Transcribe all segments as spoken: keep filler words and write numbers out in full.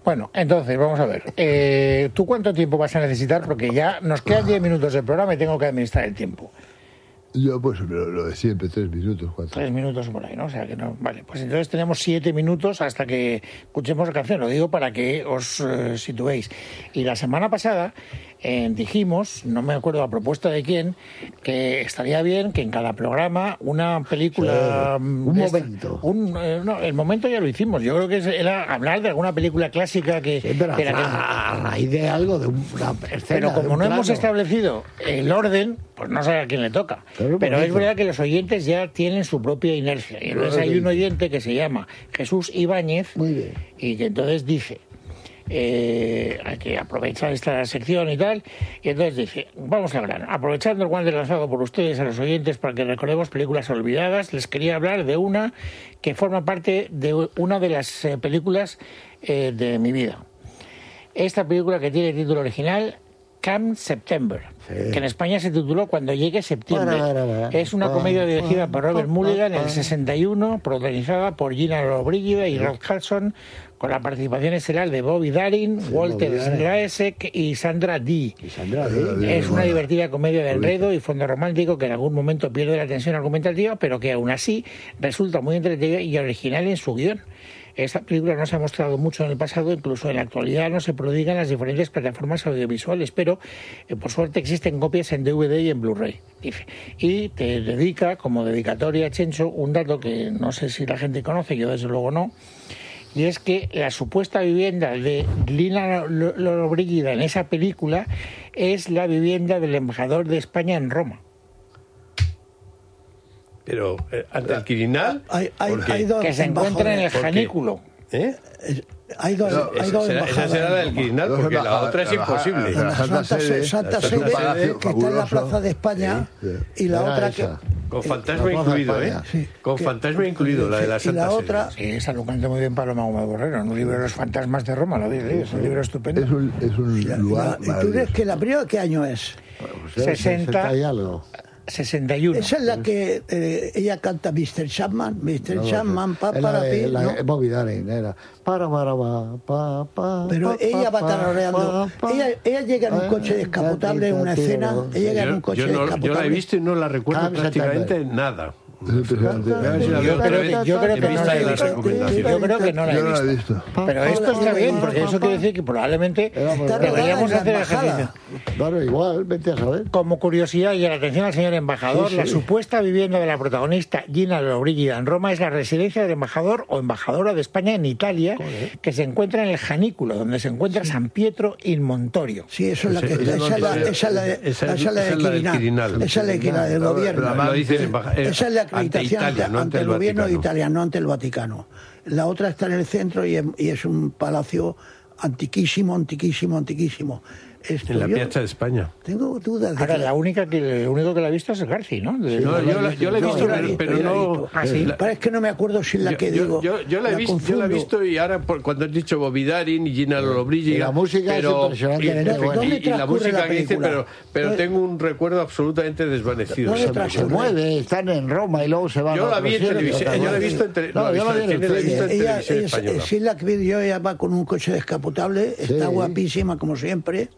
Bueno, entonces, vamos a ver. Eh, ¿Tú cuánto tiempo vas a necesitar? Porque ya nos quedan diez minutos del programa y tengo que administrar el tiempo. Yo, pues, lo, lo de siempre, tres minutos, cuatro. Tres minutos por ahí, ¿no? O sea, que no... Vale, pues entonces tenemos siete minutos hasta que escuchemos la canción. Lo digo para que os eh, situéis. Y la semana pasada eh, dijimos, no me acuerdo a propuesta de quién, que estaría bien que en cada programa una película... Sí, un esta, momento. Un, eh, no, el momento ya lo hicimos. Yo creo que era hablar de alguna película clásica que... Sí, pero que era a raíz de algo, de una escena. Pero como un no hemos plano. establecido el orden, pues no sé a quién le toca. Pero, Pero es bonito. verdad que los oyentes ya tienen su propia inercia. Y entonces hay un oyente que se llama Jesús Ibáñez Muy bien. y que entonces dice... Eh, hay que aprovechar esta sección y tal, y entonces dice, vamos al grano, aprovechando el guante lanzado por ustedes a los oyentes para que recordemos películas olvidadas, les quería hablar de una que forma parte de una de las eh, películas eh, de mi vida. Esta película, que tiene título original Come September, Sí. que en España se tituló Cuando llegue septiembre. Para, para, para. Es una comedia dirigida por Robert Mulligan en el sesenta y uno, protagonizada por Gina Lollobrigida y Rod Hudson, con la participación estelar de Bobby Darin, Walter Bobby Darin. Slaesek y Sandra Dee. Y Sandra Dee. Es una divertida comedia de enredo y fondo romántico que en algún momento pierde la tensión argumentativa, pero que aún así resulta muy entretenida y original en su guión. Esta película no se ha mostrado mucho en el pasado, incluso en la actualidad no se prodiga en las diferentes plataformas audiovisuales, pero eh, por suerte existen copias en D V D y en Blu-ray. Dice. Y te dedica, como dedicatoria, Chencho, un dato que no sé si la gente conoce, yo desde luego no, y es que la supuesta vivienda de Lina Lollobrigida en esa película es la vivienda del embajador de España en Roma. Pero, eh, ¿ante el Quirinal? Hay, hay, ¿Por qué? hay dos Que se encuentra en el ¿Por qué? janículo. ¿Eh? Hay dos, No, hay Esa dos será, esa embajadas será la en del Roma. Quirinal, Dos porque la embajadas, otra es la imposible. embajada- La Santa Santa, Sede, Santa la Sede, Santa Sede, que está en la fabuloso. Plaza de España, Sí, sí. y la Era otra esa. que... Con eh, fantasma la Plaza incluido, ¿eh? España. Sí, Con que- fantasma incluido, la de la y Santa la Sede. otra- Sí, esa lo canta muy bien Paloma Gómez Borrero, en un libro de los fantasmas de Roma, lo habéis leído, es un libro estupendo. Es un, es un La- lugar la- ¿Y tú crees maravilloso. que la primera qué año es? Pues, sesenta y algo. sesenta y uno. Esa es la que eh, ella canta mister Chapman, mister No, Chapman, pa, era para de- ti, la- ¿no? Bobby Darin, era. Para, para, pa, pa, pa, Pero pa, ella va pa, tarareando. pa, pa. Ella, ella llega en un Ay, coche descapotable en una gatito, escena. tío. Ella llega en Yo, un coche yo no- yo descapotable. la he visto y no la recuerdo Cam prácticamente September. nada. Es impresionante. Voy a ver si la veo Yo otra creo vez que- yo creo en que no vista la he de las visto. recomendaciones. Yo creo que no la Yo he no la he visto. visto. Pero esto está bien, porque eso quiere decir que probablemente Era muy Está bueno. deberíamos rodada en la hacer ejercicio. embajada. Claro, igual, vete a saber. Como curiosidad y en atención al señor embajador, Sí, sí. la supuesta vivienda de la protagonista Gina Lollobrigida en Roma es la residencia del embajador o embajadora de España en Italia, que se encuentra en el Janículo, donde se encuentra San Pietro in Montorio. Sí, eso es la que Esa- esa es la, esa- esa es la, de- esa es- esa es la esa de es la del Quirinal. Quirinal. Esa es la de Quirinal, del Pero gobierno. Lo dice el embaja- eh, Esa es la ante acreditación ante, Italia, no ante el el gobierno de Vaticano. Italia, no ante el Vaticano. La otra está en el centro y es, y es un palacio antiquísimo, antiquísimo, antiquísimo. Esto, En la yo Piazza de España. tengo dudas de Ahora, que la única que, el único que la ha visto es Garci, ¿no? De- No, yo la, yo la he No, visto, yo la he pero, visto, pero yo la he no... visto. Ah, sí. la- Pero es que no me acuerdo si es la yo, que yo- digo. yo, yo la, he visto, yo la he confundo. visto y ahora por- cuando has dicho Bobby Darin y Gina Lollobrigida... Y la música es pero, impresionantemente y- buena. y- ¿Dónde y la transcurre música la que dice, película? pero, pero ¿Dónde- tengo un recuerdo absolutamente desvanecido. ¿Dónde Se me- transcurre? Se mueve, están en Roma y luego se van Yo a la vi en otros televisión, sitios, yo la he ¿no? visto en tele- No, la he yo la vi en el visto en cine. televisión. en Ella, televisión ella- española. sí, la que vi yo, ella va con un coche descapotable, está Sí. guapísima como siempre.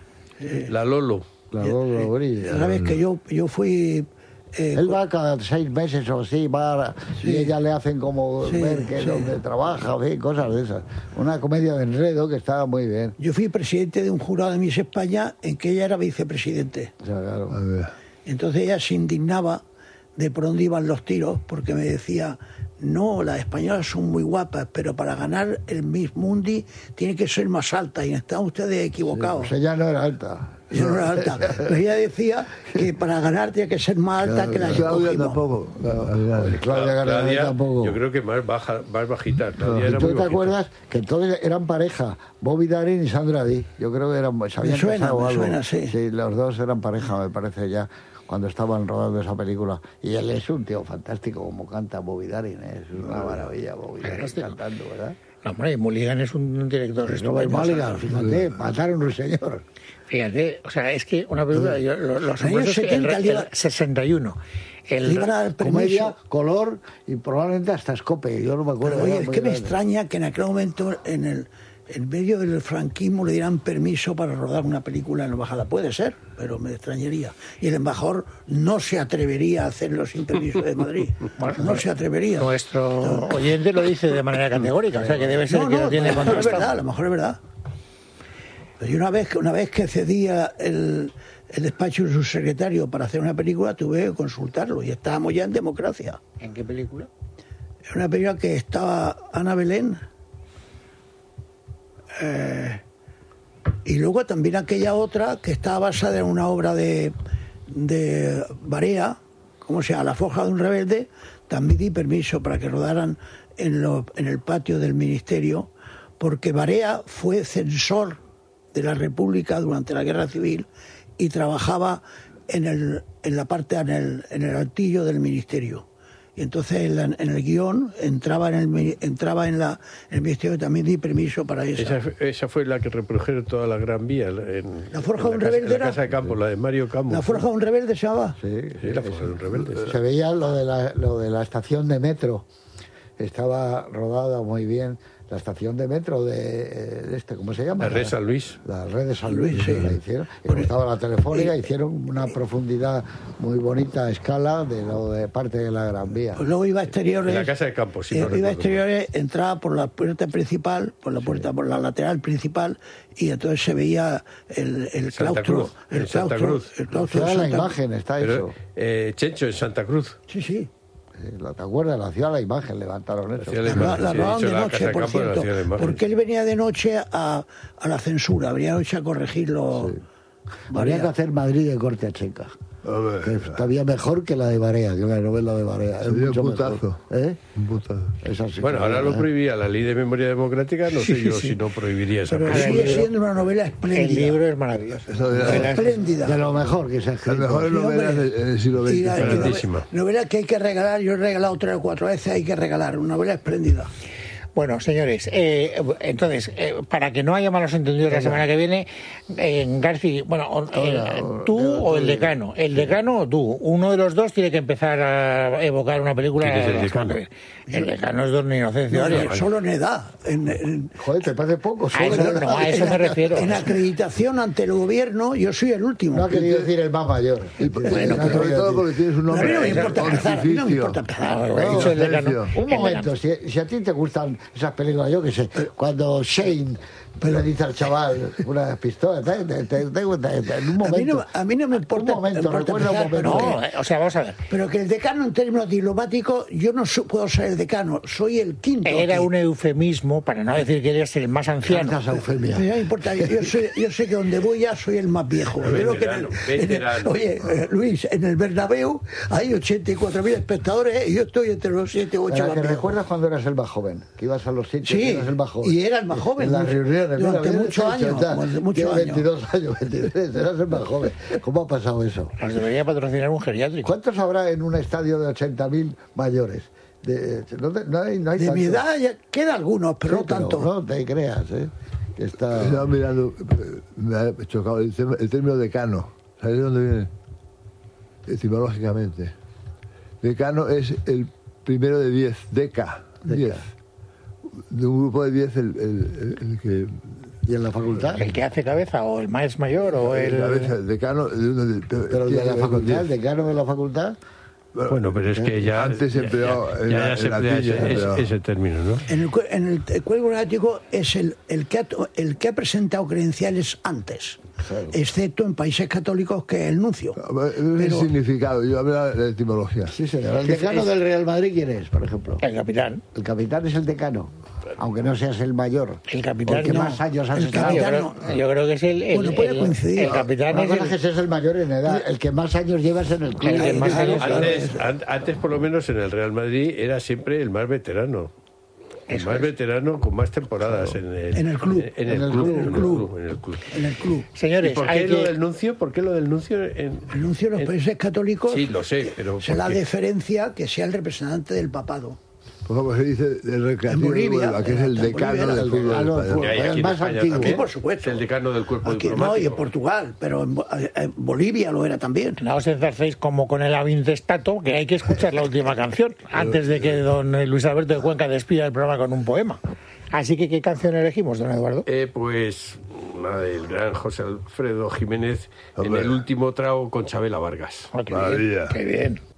La Lolo. La Lollobrigida. Sabes que yo, yo fui... eh, Él va cada seis meses o así, va y ella le hacen como Sí, ver que es sí. donde trabaja, en fin, cosas de esas. Una comedia de enredo que estaba muy bien. yo fui presidente de un jurado de Miss España en que ella era vicepresidente. O sea, claro. A ver. Entonces ella se indignaba de por dónde iban los tiros, porque me decía, no, las españolas son muy guapas, pero para ganar el Miss Mundi tiene que ser más alta, y están ustedes equivocados. Pues ella no era alta. Yo no era alta. Pero ella decía que para ganar tiene que ser más alta que la que Claudia cogimos. tampoco. Claudia, Claudia Gardner Claudia, tampoco. yo creo que más baja, más bajita. Claudia ¿Y era tú muy te bajita. acuerdas que entonces eran pareja, Bobby Darin y Sandra Dee? Yo creo que eran, se habían suena, casado o me algo. suena, sí. los dos eran pareja, me parece ya, cuando estaban rodando esa película. Y él es un tío fantástico, como canta Bobby Darin, ¿eh? Es una maravilla Bobby Darin Fantástico. cantando, ¿verdad? No, hombre, Mulligan es un director Robert estupendo. Mulligan, fíjate, mataron a un señor. Fíjate, o sea, es que una película, yo, lo- los Años años setenta, el, lleva- el sesenta y uno. El, Le iban a dar Comedia, permiso. color y probablemente hasta escope, yo no me acuerdo. Pero, oye, era es muy que me grande. extraña que en aquel momento en el en medio del franquismo le dieran permiso para rodar una película en la embajada. Puede ser, pero me extrañaría. Y el embajador no se atrevería a hacerlo sin permiso de Madrid. Bueno, no se atrevería. Nuestro no. oyente lo dice de manera categórica, o sea que debe ser no, que no, lo tiene contrastado. Es verdad, a contrastado. lo mejor es verdad. Pero yo una vez, una vez que cedía el, el despacho de su secretario para hacer una película, tuve que consultarlo y estábamos ya en democracia. ¿En qué película? Era una película que estaba Ana Belén. Eh, y luego también aquella otra que estaba basada en una obra de, de Barea, como sea, La forja de un rebelde. También di permiso para que rodaran en, lo, en el patio del ministerio, porque Barea fue censor de la República durante la Guerra Civil y trabajaba en, el, en la parte, en el, en el altillo del ministerio. Y entonces en, la, en el guión entraba en el entraba en, la, en el ministerio, también di permiso para esa. Esa, esa fue la que reprodujeron toda la Gran Vía. En, la forja en de un la rebelde casa, era. La casa de campo, la de Mario Camus. La forja de un rebelde se llamaba. Sí, sí, la forja de un rebelde. Sí. Se veía lo de, la, lo de la estación de metro. Estaba rodada muy bien. La estación de metro de, de este, ¿cómo se llama? La red San Luis. La red de San Luis, sí. La hicieron. Y bueno, estaba la telefónica, hicieron una profundidad muy bonita a escala de lo de parte de la Gran Vía. Pues luego iba a exteriores. En la casa de campo, sí. Eh, No iba a recuerdo. exteriores, entraba por la puerta principal, por la puerta, sí. por la lateral principal, y entonces se veía el, el Santa claustro. Cruz, el en Santa claustro, Cruz. el claustro Toda de la Santa imagen está Pero, eso. eh, Chencho, en Santa Cruz. Sí, sí. ¿Te acuerdas? La ciudad, la imagen, levantaron eso. La La, la, la sí, rodaban he de dicho la noche, casa de por campo de la cierto, ciudad de imagen. porque él venía de noche a, a la censura, venía de noche a corregirlo. Sí. Habría que hacer Madrid de corte a Checa. Que es todavía mejor que la de Barea, que la novela de Barea. Es mucho un putazo. mejor. ¿Eh? Un putazo. Es así, Bueno, ahora lo ¿eh? prohibía la ley de memoria democrática, no sé Sí, yo sí. si no prohibiría esa Pero película. sigue siendo una novela espléndida. El libro es maravilloso. Eso de la- espléndida. De lo mejor que se ha Las escrito. mejores Sí, hombre. novelas del del siglo Y la- veinte. y novela- Grandísima. novela que hay que regalar, yo he regalado tres o cuatro veces, hay que regalar, una novela espléndida. Bueno, señores, eh, entonces, eh, para que no haya malos entendidos la semana que viene, eh, Garci, bueno, o- eh, Ahora, tú ahora, o el ahora. decano, el decano o tú, uno de los dos tiene que empezar a evocar una película. ¿Quién es el la semana decano? que viene. El decano es Don Inocencio No, Arias. no, solo en edad, en, en- Joder, ¿te parece poco? A Solo eso, de- no, a eso en- me refiero. en acreditación ante el gobierno, yo soy el último. No ha querido decir el más mayor. Bueno, No ha Sobre querido todo decir. porque tienes un No, a mí nombre no me importa empezar, a mí no me importa empezar. Ah, he dicho el decano. Un momento, si, si a ti te gustan esas películas, yo qué sé, cuando Shane le dice al chaval una pistola, te, te, te, te, te- en un momento. A mí no, a mí no me importa, Un momento, importa recuerda un empezar, momento. pero, No, eh, o sea, vamos a ver. pero que el decano en términos diplomáticos, yo no su- puedo ser el decano, soy el quinto. Era aquí. un eufemismo para no decir que eres el más anciano. Tantas eufemias. Pero no me importa, yo, yo sé, yo sé que donde voy ya soy el más viejo. Yo creo que en el- Veterano, en el- veterano. oye, eh, Luis, en el Bernabéu hay ochenta y cuatro mil espectadores y yo estoy entre los siete o ocho Pero más que viejos. recuerdas cuando eras el más joven, que ibas a los sitios Sí, y eras el más joven. y era el más joven, En las mucho- reuniones, mira, durante vienes muchos hecho, años, tal, durante muchos tienes años. veintidós años, veintitrés, eras el más joven. ¿Cómo ha pasado eso? Nos debería patrocinar un geriátrico. ¿Cuántos habrá en un estadio de ochenta mil mayores? De, no, te- no hay, no hay De mi tantos. edad ya quedan algunos, pero Sí, no tanto. No te creas, ¿eh? Que está... Estaba mirando, eh, me ha chocado el, tema- el término decano. ¿Sabes de dónde viene? Etimológicamente. Decano es el primero de diez, deca, Deca. diez. De un grupo de diez, el, el- el- el que. ¿Y en la facultad? ¿El que hace cabeza o el más mayor o el...? a veces el decano. de uno de- Pero el tiene de la que ver con facultad, el diez. decano de la facultad... Bueno, pero es que ya... Antes se ya- empleó ya- en ya la- se en emplea latín, ese, se empleó. ese- ese término, ¿no? En el, cu- en el, el código gramático es el, el, que ha, to- el que ha presentado credenciales antes, Claro. excepto en países católicos que es el nuncio. Es el Pero- significado, yo hablaba de la etimología. Sí, señor. ¿El Que decano es- del Real Madrid quién es, por ejemplo? El capitán. El capitán es el decano, aunque no seas el mayor. El capitán, O el que no. más años has El estado. No, yo, capitán creo, yo creo que es el... el Bueno, puede el- coincidir. El capitán Una es cosa el... es que seas el mayor en edad, el que más años llevas en el club. El que más años- Antes, an- antes, por lo menos, en el Real Madrid era siempre el más veterano. El Eso más es. veterano con más temporadas en el, En el club. En, el En el club. club. En el club. En el club. En el club. ¿Y Señores, por hay qué lo que... del nuncio? ¿Por qué lo del nuncio? En, El nuncio en los en- países católicos Sí, lo sé, pero se ¿por la qué? deferencia que sea el representante del papado. Por ejemplo, se dice del recreativo En Bolivia, de Huelva, que es el en decano Bolivia, del el fútbol decano del español. fútbol. Que hay el aquí en más España antiguo. también. Por supuesto. Es el decano del cuerpo Aquí, no, diplomático. y en Portugal, pero en, Bo- en Bolivia lo era también. No os enzarcéis como con el avintestato, que hay que escuchar la última canción antes de que don Luis Alberto de Cuenca despida el programa con un poema. Así que, ¿qué canción elegimos, don Eduardo? Eh, pues una del gran José Alfredo Jiménez, Hombre. En el último trago con Chabela Vargas. Oh, qué Maravilla. bien, qué bien.